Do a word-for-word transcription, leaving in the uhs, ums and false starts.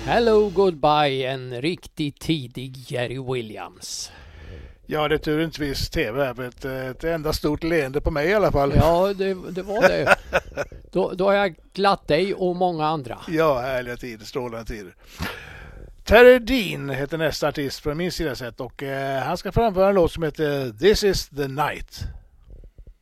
Hello Goodbye, en riktigt tidig Jerry Williams. Ja, det är turligtvis tv. Ett, ett enda stort leende på mig i alla fall. Ja, det, det var det. Då, då har jag glatt dig och många andra. Ja, härliga tider, strålande tider. Terry Dean heter nästa artist från min sida sett och eh, han ska framföra en låt som heter This is the Night.